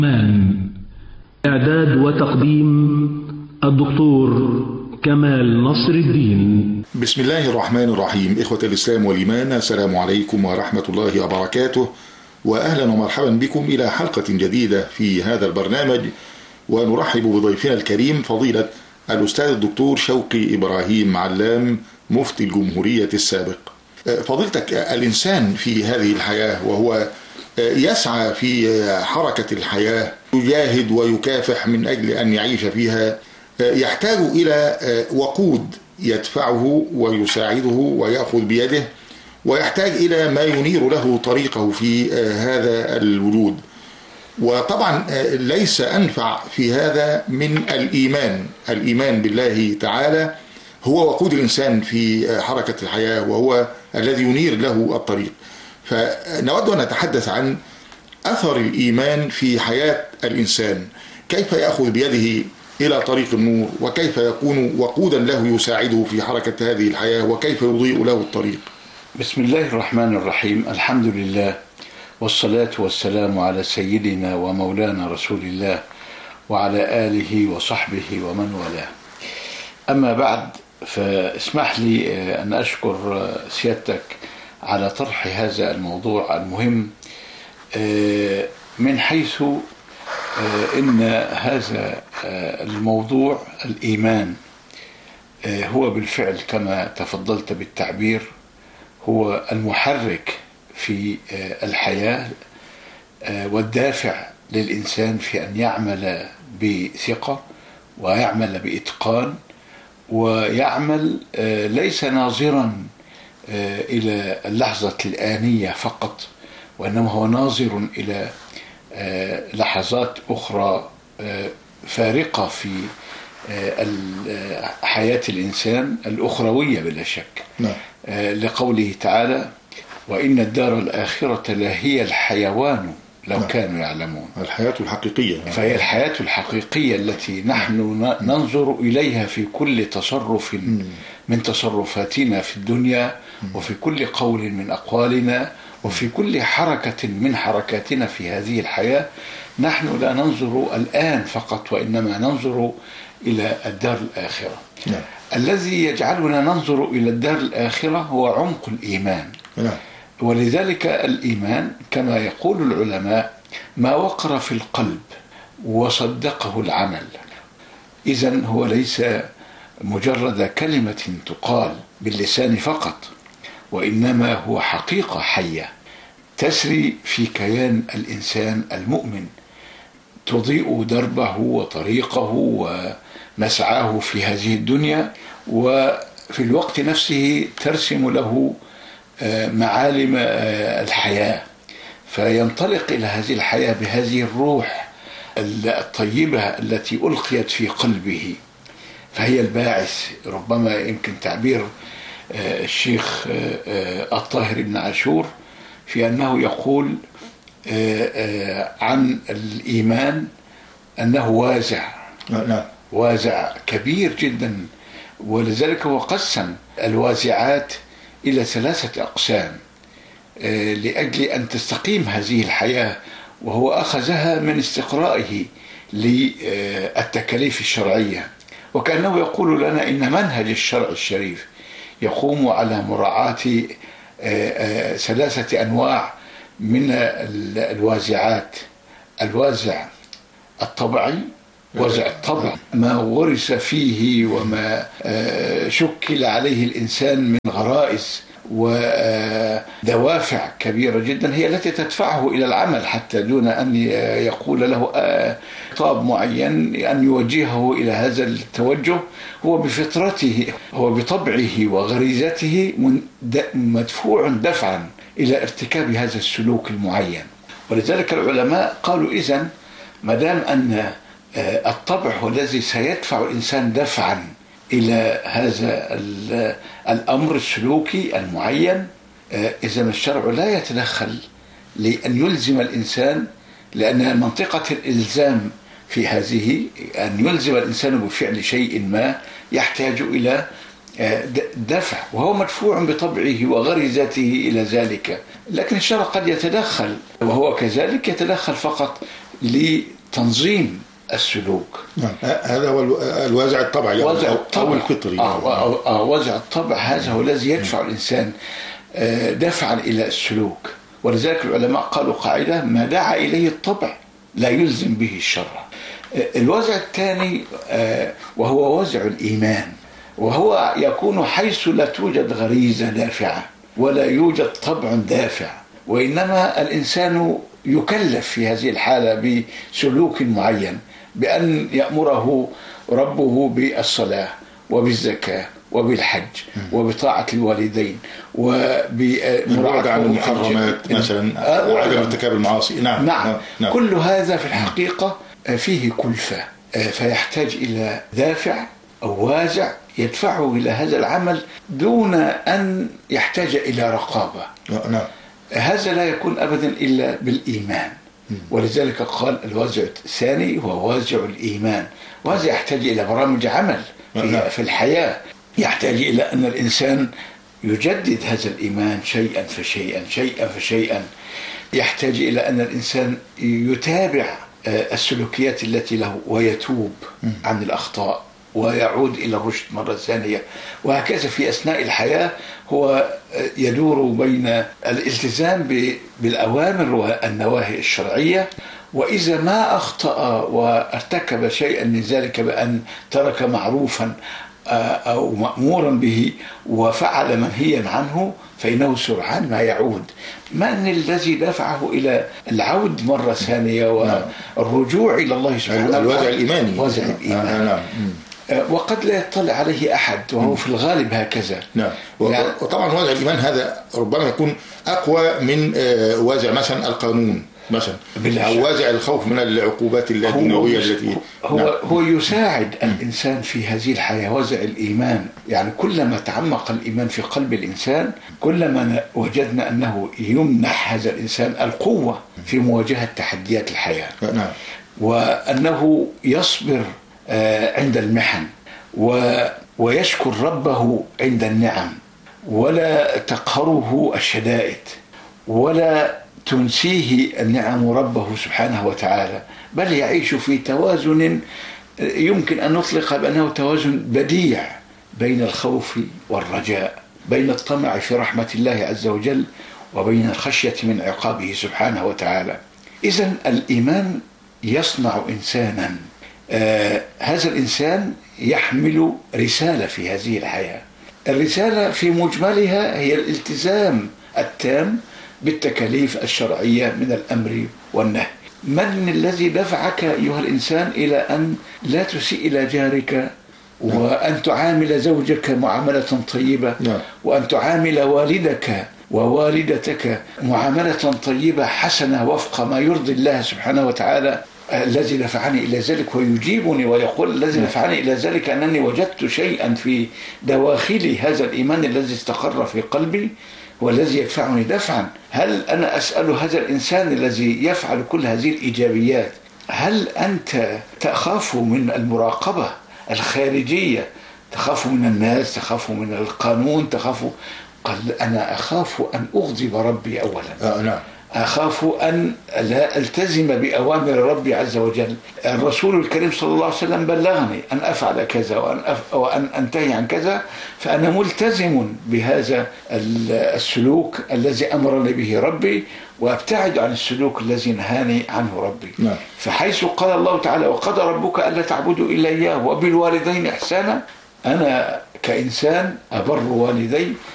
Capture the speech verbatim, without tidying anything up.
إعداد وتقديم الدكتور كمال نصر الدين. بسم الله الرحمن الرحيم. إخوة الإسلام والإيمان، السلام عليكم ورحمة الله وبركاته، وأهلا ومرحبا بكم إلى حلقة جديدة في هذا البرنامج، ونرحب بضيفنا الكريم فضيلة الأستاذ الدكتور شوقي إبراهيم علام، مفتي الجمهورية السابق. فضيلتك، الإنسان في هذه الحياة وهو يسعى في حركة الحياة، يجاهد ويكافح من أجل أن يعيش فيها، يحتاج إلى وقود يدفعه ويساعده ويأخذ بيده، ويحتاج إلى ما ينير له طريقه في هذا الوجود. وطبعا ليس أنفع في هذا من الإيمان. الإيمان بالله تعالى هو وقود الإنسان في حركة الحياة، وهو الذي ينير له الطريق. فنود أن نتحدث عن أثر الإيمان في حياة الإنسان، كيف يأخذ بيده إلى طريق النور، وكيف يكون وقودا له يساعده في حركة هذه الحياة، وكيف يضيء له الطريق. بسم الله الرحمن الرحيم. الحمد لله والصلاة والسلام على سيدنا ومولانا رسول الله وعلى آله وصحبه ومن والاه. أما بعد، فاسمح لي أن أشكر سيادتك على طرح هذا الموضوع المهم، من حيث إن هذا الموضوع الإيمان هو بالفعل كما تفضلت بالتعبير هو المحرك في الحياة والدافع للإنسان في أن يعمل بثقة ويعمل بإتقان، ويعمل ليس ناظرا إلى اللحظة الآنية فقط، وإنما هو ناظر إلى لحظات أخرى فارقة في حياة الإنسان الأخروية بلا شك. نعم. لقوله تعالى: وإن الدار الآخرة لهي الحيوان لو نعم. كانوا يعلمون. الحياة الحقيقية. فهي الحياة الحقيقية التي نحن ننظر إليها في كل تصرف من تصرفاتنا في الدنيا، وفي كل قول من أقوالنا، وفي كل حركة من حركاتنا في هذه الحياة. نحن لا ننظر الآن فقط، وإنما ننظر إلى الدار الآخرة. نعم. الذي يجعلنا ننظر إلى الدار الآخرة هو عمق الإيمان. نعم. ولذلك الإيمان كما يقول العلماء ما وقر في القلب وصدقه العمل. إذن هو ليس مجرد كلمة تقال باللسان فقط، وإنما هو حقيقة حية تسري في كيان الإنسان المؤمن، تضيء دربه وطريقه ومسعاه في هذه الدنيا، وفي الوقت نفسه ترسم له معالم الحياة، فينطلق إلى هذه الحياة بهذه الروح الطيبة التي ألقيت في قلبه، فهي الباعث. ربما يمكن تعبير الشيخ الطاهر بن عاشور في أنه يقول عن الإيمان أنه وازع. نعم. وازع كبير جدا، ولذلك هو قسم الوازعات إلى ثلاثة أقسام لأجل أن تستقيم هذه الحياة، وهو أخذها من استقرائه للتكاليف الشرعية، وكأنه يقول لنا إن منهج الشرع الشريف يقوم على مراعاة ثلاثة أنواع من الوازعات: الوازع الطبعي، وازع الطبع ما ورث فيه وما شكل عليه الإنسان من غرائز ودوافع كبيرة جدا، هي التي تدفعه إلى العمل حتى دون أن يقول له خطاب معين أن يوجهه إلى هذا التوجه. هو بفطرته، هو بطبعه وغريزته مدفوع دفعا إلى ارتكاب هذا السلوك المعين. ولذلك العلماء قالوا إذن ما دام أن الطبع هو الذي سيدفع الإنسان دفعا إلى هذا الأمر السلوكي المعين، إذن الشرع لا يتدخل لأن يلزم الإنسان، لأن منطقة الإلزام في هذه أن يلزم الإنسان بفعل شيء ما يحتاج إلى دفع، وهو مدفوع بطبعه وغريزته إلى ذلك. لكن الشرع قد يتدخل، وهو كذلك يتدخل فقط لتنظيم السلوك. نعم. هذا هو الوازع الطبعي أو, أو الفطري. آه آه آه وازع الطبع هذا هو الذي يدفع الإنسان دفعا إلى السلوك. ولذلك العلماء قالوا قاعدة: ما دعا إليه الطبع لا يلزم به الشر. الوازع الثاني وهو وازع الإيمان، وهو يكون حيث لا توجد غريزة دافعة ولا يوجد طبع دافع، وإنما الإنسان يكلف في هذه الحالة بسلوك معين، بأن يأمره ربه بالصلاة وبالزكاة وبالحج وبطاعة الوالدين وبالبعد عن المحرمات مثلا وعدم ارتكاب المعاصي. نعم. نعم. نعم. كل هذا في الحقيقة فيه كلفة، فيحتاج إلى دافع أو وازع يدفعه إلى هذا العمل دون أن يحتاج إلى رقابة. نعم. هذا لا يكون أبدا إلا بالإيمان. ولذلك قال الوازع الثاني هو وازع الإيمان، وهذا يحتاج إلى برامج عمل في, في الحياة، يحتاج إلى أن الإنسان يجدد هذا الإيمان شيئا فشيئا شيئا فشيئا، يحتاج إلى أن الإنسان يتابع السلوكيات التي له ويتوب عن الأخطاء ويعود إلى الرشد مرة ثانية، وهكذا في أثناء الحياة هو يدور بين الالتزام بالأوامر والنواهي الشرعية، وإذا ما أخطأ وارتكب شيئا من ذلك بأن ترك معروفا أو مأمورا به وفعل منهيا عنه فإنه سرعان ما يعود. من الذي دفعه إلى العود مرة ثانية والرجوع إلى الله سبحانه وتعالى؟ الوازع الإيماني. وازع الإيمان. نعم. وقد لا يطلع عليه أحد، وهو في الغالب هكذا. نعم. وطبعا وازع الإيمان هذا ربما يكون أقوى من وازع مثلا القانون مثلا، أو وازع الخوف من العقوبات الدنيوية التي هو نعم. هو يساعد الإنسان في هذه الحياة. وازع الإيمان يعني كلما تعمق الإيمان في قلب الإنسان كلما وجدنا أنه يمنح هذا الإنسان القوة في مواجهة تحديات الحياة. نعم. وأنه يصبر عند المحن ويشكر ربه عند النعم، ولا تقهره الشدائد ولا تنسيه النعم ربه سبحانه وتعالى، بل يعيش في توازن يمكن أن نطلق بأنه توازن بديع بين الخوف والرجاء، بين الطمع في رحمة الله عز وجل وبين الخشية من عقابه سبحانه وتعالى. إذن الإيمان يصنع إنسانا، آه هذا الإنسان يحمل رسالة في هذه الحياة. الرسالة في مجملها هي الالتزام التام بالتكاليف الشرعية من الأمر والنهي. من الذي دفعك أيها الإنسان إلى أن لا تسيء إلى جارك، وأن تعامل زوجك معاملة طيبة، وأن تعامل والدك ووالدتك معاملة طيبة حسنة وفق ما يرضي الله سبحانه وتعالى؟ الذي دفعني إلى ذلك ويجيبني ويقول الذي دفعني إلى ذلك أنني وجدت شيئا في دواخلي هذا الإيمان الذي استقر في قلبي والذي يدفعني دفعا. هل أنا أسأل هذا الإنسان الذي يفعل كل هذه الإيجابيات، هل أنت تخاف من المراقبة الخارجية، تخاف من الناس، تخاف من القانون، تخاف؟ قال أنا أخاف أن أغضب ربي أولا. آه نعم. أخاف أن لا ألتزم بأوامر ربي عز وجل. الرسول الكريم صلى الله عليه وسلم بلغني أن أفعل كذا وأن, أف... وأن أنتهي عن كذا، فأنا ملتزم بهذا السلوك الذي أمرني به ربي، وأبتعد عن السلوك الذي نهاني عنه ربي. نعم. فحيث قال الله تعالى وقضى ربك ألا تعبدوا إلا إياه وبالوالدين إحسانا، أنا كإنسان أبر والدي